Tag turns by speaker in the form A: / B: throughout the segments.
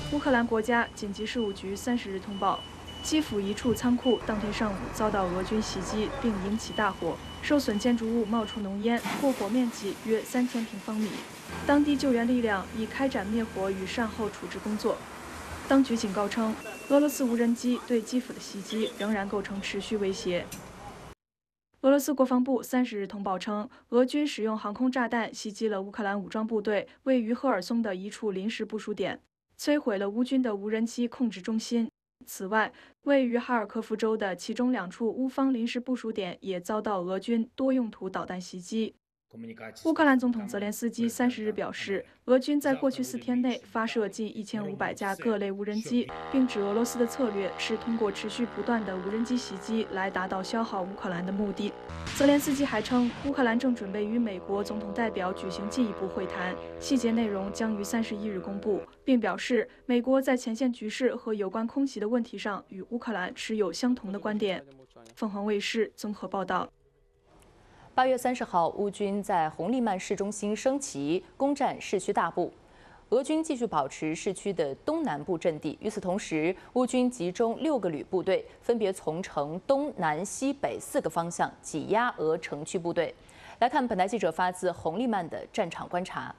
A: 乌克兰国家紧急事务局30日通报，基辅一处仓库当天上午遭到俄军袭击，并引起大火，受损建筑物冒出浓烟，过火面积约3000平方米。当地救援力量已开展灭火与善后处置工作。当局警告称，俄罗斯无人机对基辅的袭击仍然构成持续威胁。俄罗斯国防部30日通报称，俄军使用航空炸弹袭击了乌克兰武装部队位于赫尔松的一处临时部署点，摧毁了乌军的无人机控制中心。此外，位于哈尔科夫州的其中2处乌方临时部署点也遭到俄军多用途导弹袭击。乌克兰总统泽连斯基30日表示，俄军在过去4天内发射近1500架各类无人机，并指俄罗斯的策略是通过持续不断的无人机袭击来达到消耗乌克兰的目的。泽连斯基还称，乌克兰正准备与美国总统代表举行进一步会谈，细节内容将于31日公布，并表示美国在前线局势和有关空袭的问题上与乌克兰持有相同的观点。凤凰卫视综合报道。
B: 8月30号，乌军在红利曼市中心升旗，攻占市区大部。俄军继续保持市区的东南部阵地。与此同时，乌军集中6个旅部队，分别从城东南西北4个方向挤压俄城区部队。来看本台记者发自红利曼的战场观察。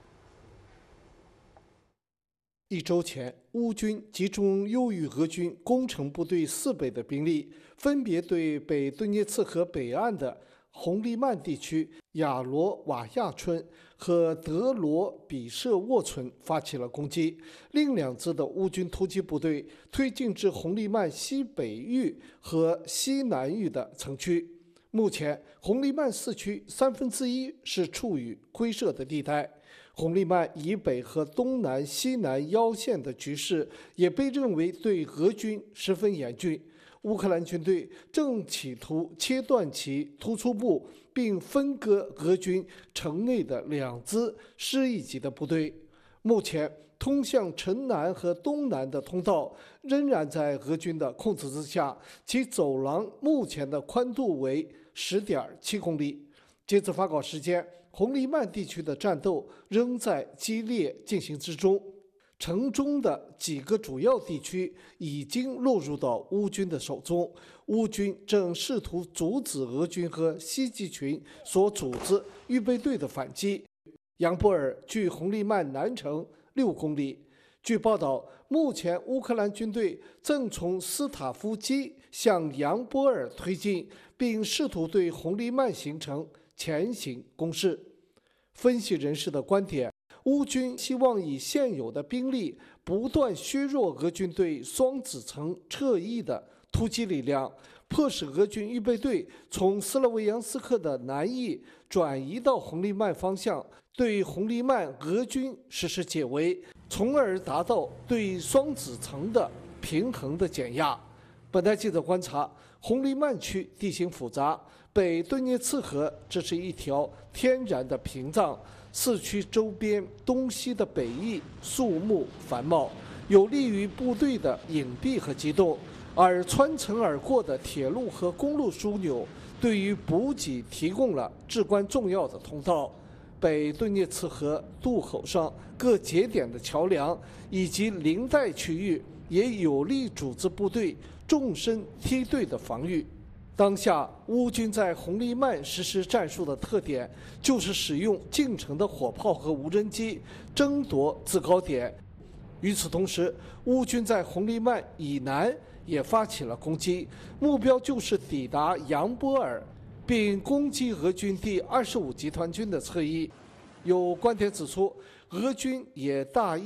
C: 1周前，乌军集中优于俄军攻城部队4倍的兵力，分别对北顿涅茨河北岸的红利曼地区、亚罗瓦亚村和德罗比舍沃村发起了攻击。另2支的乌军突击部队推进至红利曼西北域和西南域的城区。目前，红利曼市区1/3是处于灰色的地带。红利曼以北和东南、西南腰线的局势也被认为对俄军十分严峻。乌克兰军队正企图切断其突出部，并分割俄军城内的2支师一级的部队。目前，通向城南和东南的通道仍然在俄军的控制之下，其走廊目前的宽度为10.7公里。截至发稿时间，红利曼地区的战斗仍在激烈进行之中。城中的几个主要地区已经落入到乌军的手中，乌军正试图阻止俄军和西集群所组织预备队的反击。扬波尔距红利曼南城6公里。据报道，目前乌克兰军队正从斯塔夫基向扬波尔推进，并试图对红利曼形成前行攻势。分析人士的观点，乌军希望以现有的兵力不断削弱俄军对双子城侧翼的突击力量，迫使俄军预备队从斯洛维扬斯克的南翼转移到红利曼方向，对红利曼俄军实施解围，从而达到对双子城的平衡的减压。本台记者观察，红利曼区地形复杂，北顿涅茨河这是一条天然的屏障，市区周边东西的北翼树木繁茂，有利于部队的隐蔽和机动，而穿城而过的铁路和公路枢纽对于补给提供了至关重要的通道。北顿涅茨河渡口上各节点的桥梁以及临带区域也有力组织部队纵深梯队的防御。当下，乌军在红利曼实施战术的特点就是使用近程的火炮和无人机争夺制高点。与此同时，乌军在红利曼以南也发起了攻击，目标就是抵达扬波尔，并攻击俄军第25集团军的侧翼。有观点指出，俄军也大意